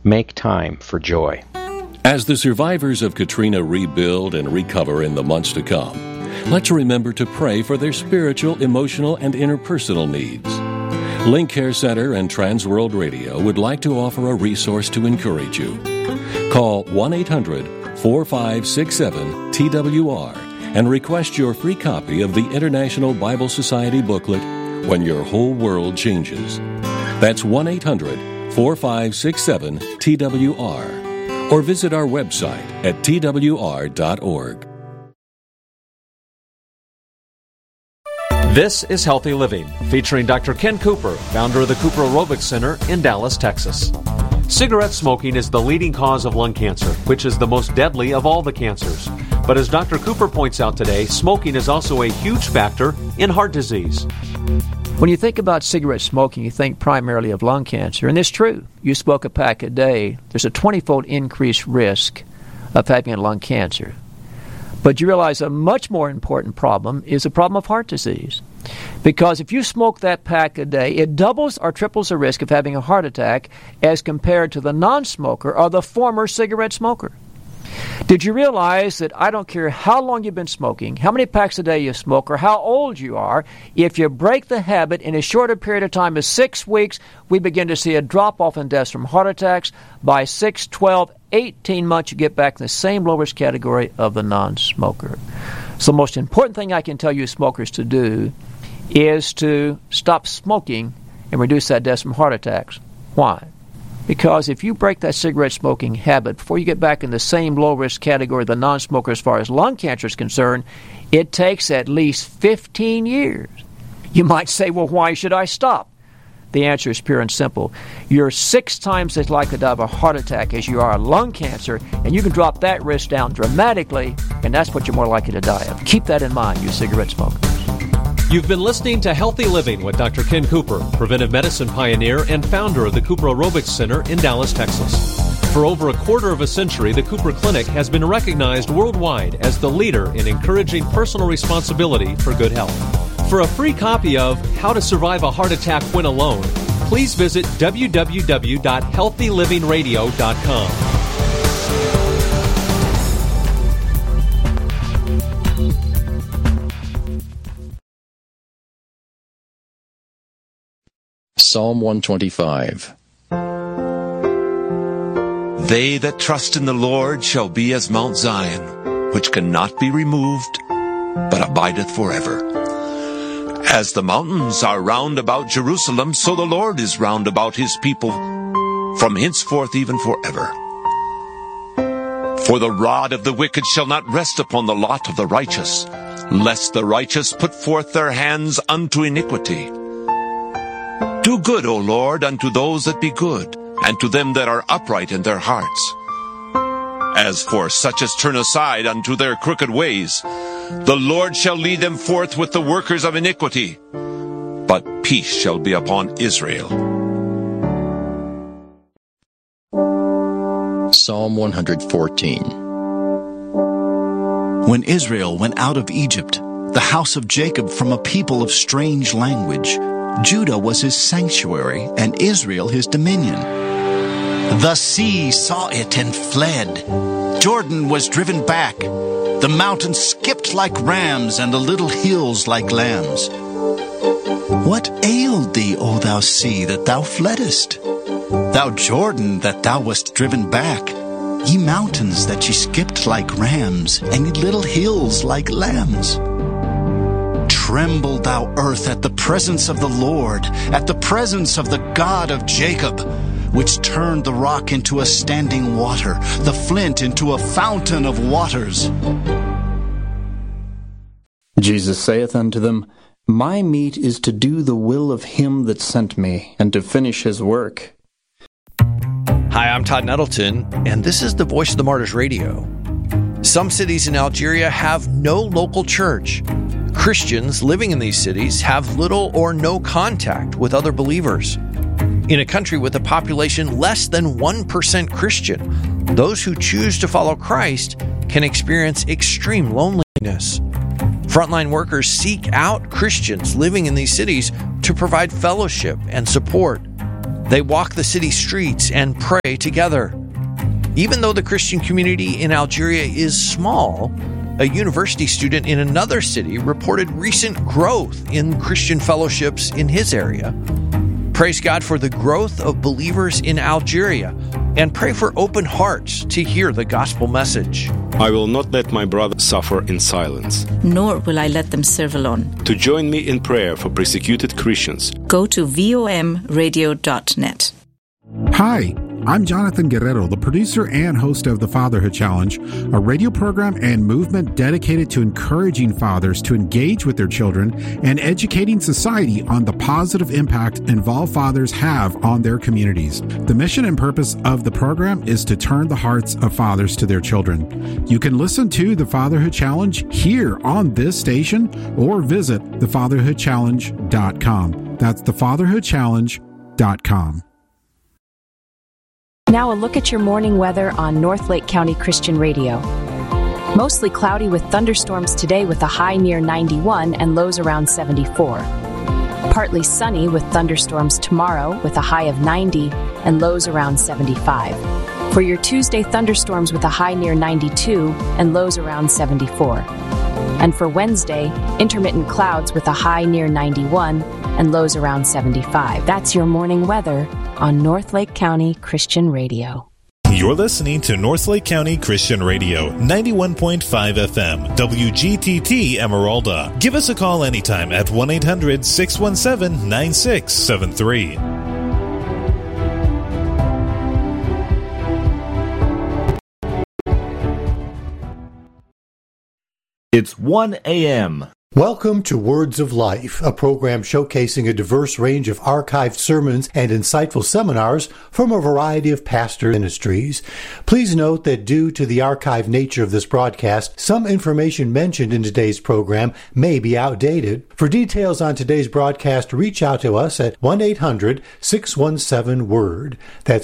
Make time for joy. As the survivors of Katrina rebuild and recover in the months to come, let's remember to pray for their spiritual, emotional, and interpersonal needs. Link Care Center and Transworld Radio would like to offer a resource to encourage you. Call 1-800-4567-TWR and request your free copy of the International Bible Society booklet, When Your Whole World Changes. That's 1-800-4567-TWR. Or visit our website at twr.org. This is Healthy Living, featuring Dr. Ken Cooper, founder of the Cooper Aerobics Center in Dallas, Texas. Cigarette smoking is the leading cause of lung cancer, which is the most deadly of all the cancers. But as Dr. Cooper points out today, smoking is also a huge factor in heart disease. When you think about cigarette smoking, you think primarily of lung cancer, and it's true. You smoke a pack a day, there's a 20-fold increased risk of having lung cancer. But you realize a much more important problem is the problem of heart disease. Because if you smoke that pack a day, it doubles or triples the risk of having a heart attack as compared to the non-smoker or the former cigarette smoker. Did you realize that I don't care how long you've been smoking, how many packs a day you smoke, or how old you are, if you break the habit in as short a period of time as 6 weeks, we begin to see a drop-off in deaths from heart attacks. By 6, 12, 18 months, you get back in the same low-risk category of the non-smoker. So the most important thing I can tell you smokers to do is to stop smoking and reduce that deaths from heart attacks. Why? Because if you break that cigarette smoking habit before you get back in the same low-risk category of the non-smoker as far as lung cancer is concerned, it takes at least 15 years. You might say, well, why should I stop? The answer is pure and simple. You're 6 times as likely to have a heart attack as you are lung cancer, and you can drop that risk down dramatically, and that's what you're more likely to die of. Keep that in mind, you cigarette smokers. You've been listening to Healthy Living with Dr. Ken Cooper, preventive medicine pioneer and founder of the Cooper Aerobics Center in Dallas, Texas. For over a quarter of a century, the Cooper Clinic has been recognized worldwide as the leader in encouraging personal responsibility for good health. For a free copy of How to Survive a Heart Attack When Alone, please visit www.healthylivingradio.com. Psalm 125. They that trust in the Lord shall be as Mount Zion, which cannot be removed, but abideth forever. As the mountains are round about Jerusalem, so the Lord is round about his people, from henceforth even forever. For the rod of the wicked shall not rest upon the lot of the righteous, lest the righteous put forth their hands unto iniquity. Do good, O Lord, unto those that be good, and to them that are upright in their hearts. As for such as turn aside unto their crooked ways, the Lord shall lead them forth with the workers of iniquity, but peace shall be upon Israel. Psalm 114. When Israel went out of Egypt, the house of Jacob from a people of strange language, Judah was his sanctuary, and Israel his dominion. The sea saw it and fled. Jordan was driven back. The mountains skipped like rams, and the little hills like lambs. What ailed thee, O thou sea, that thou fleddest? Thou Jordan, that thou wast driven back? Ye mountains, that ye skipped like rams, and ye little hills like lambs? Tremble, thou earth, at the presence of the Lord, at the presence of the God of Jacob, which turned the rock into a standing water, the flint into a fountain of waters. Jesus saith unto them, My meat is to do the will of him that sent me, and to finish his work. Hi, I'm Todd Nettleton, and this is the Voice of the Martyrs Radio. Some cities in Algeria have no local church. Christians living in these cities have little or no contact with other believers. In a country with a population less than 1% Christian, those who choose to follow Christ can experience extreme loneliness. Frontline workers seek out Christians living in these cities to provide fellowship and support. They walk the city streets and pray together. Even though the Christian community in Algeria is small, a university student in another city reported recent growth in Christian fellowships in his area. Praise God for the growth of believers in Algeria, and pray for open hearts to hear the gospel message. I will not let my brothers suffer in silence, nor will I let them serve alone. To join me in prayer for persecuted Christians, go to vomradio.net. Hi, I'm Jonathan Guerrero, the producer and host of the Fatherhood Challenge, a radio program and movement dedicated to encouraging fathers to engage with their children and educating society on the positive impact involved fathers have on their communities. The mission and purpose of the program is to turn the hearts of fathers to their children. You can listen to the Fatherhood Challenge here on this station or visit thefatherhoodchallenge.com. That's thefatherhoodchallenge.com. Now a look at your morning weather on North Lake County Christian Radio. Mostly cloudy with thunderstorms today with a high near 91 and lows around 74. Partly sunny with thunderstorms tomorrow with a high of 90 and lows around 75. For your Tuesday, thunderstorms with a high near 92 and lows around 74. And for Wednesday, intermittent clouds with a high near 91 and lows around 75. That's your morning weather on North Lake County Christian Radio. You're listening to North Lake County Christian Radio, 91.5 FM, WGTT Emeralda. Give us a call anytime at 1-800-617-9673. It's 1 a.m. Welcome to Words of Life, a program showcasing a diverse range of archived sermons and insightful seminars from a variety of pastor ministries. Please note that due to the archived nature of this broadcast, some information mentioned in today's program may be outdated. For details on today's broadcast, reach out to us at 1-800-617-WORD. That's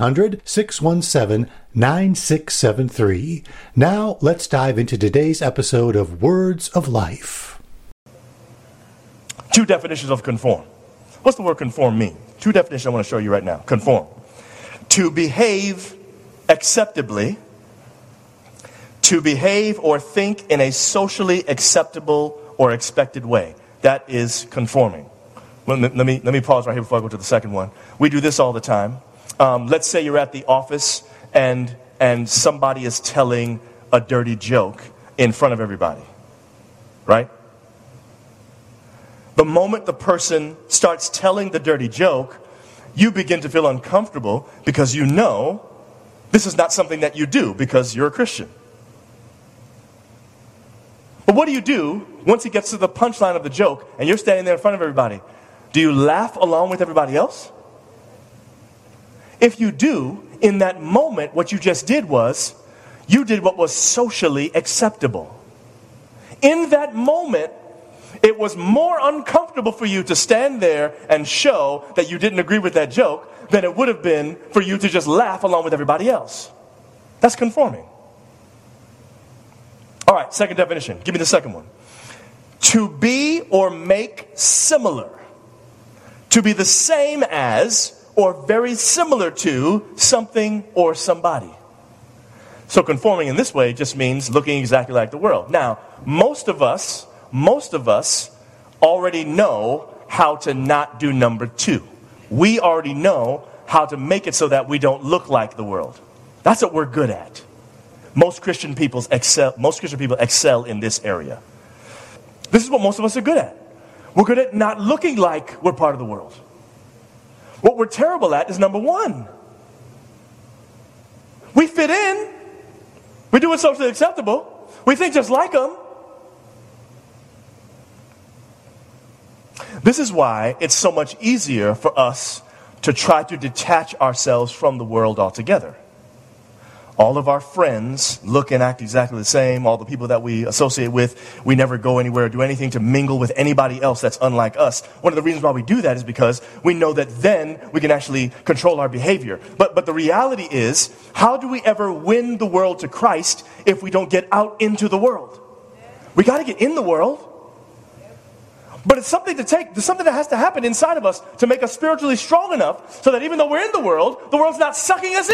1-800-617-9673. Now, let's dive into today's episode of Words of Life. Two definitions of conform. What's the word conform mean? Two definitions I want to show you right now. Conform. To behave acceptably. To behave or think in a socially acceptable or expected way. That is conforming. Let me pause right here before I go to the second one. We do this all the time. Let's say you're at the office and somebody is telling a dirty joke in front of everybody. Right? The moment the person starts telling the dirty joke, you begin to feel uncomfortable because you know this is not something that you do because you're a Christian. But what do you do once he gets to the punchline of the joke and you're standing there in front of everybody? Do you laugh along with everybody else? If you do, in that moment, what you just did was, you did what was socially acceptable. In that moment, it was more uncomfortable for you to stand there and show that you didn't agree with that joke than it would have been for you to just laugh along with everybody else. That's conforming. All right, second definition. Give me the second one. To be or make similar. To be the same as or very similar to something or somebody. So conforming in this way just means looking exactly like the world. Now, most of us already know how to not do number two. We already know how to make it so that we don't look like the world. That's what we're good at. Most Christian people excel in this area. This is what most of us are good at. We're good at not looking like we're part of the world. What we're terrible at is number one. We fit in. We do what's socially acceptable. We think just like them. This is why it's so much easier for us to try to detach ourselves from the world altogether. All of our friends look and act exactly the same. All the people that we associate with, we never go anywhere or do anything to mingle with anybody else that's unlike us. One of the reasons why we do that is because we know that then we can actually control our behavior. But the reality is, how do we ever win the world to Christ if we don't get out into the world? We got to get in the world. But it's something to take, there's something that has to happen inside of us to make us spiritually strong enough so that even though we're in the world's not sucking us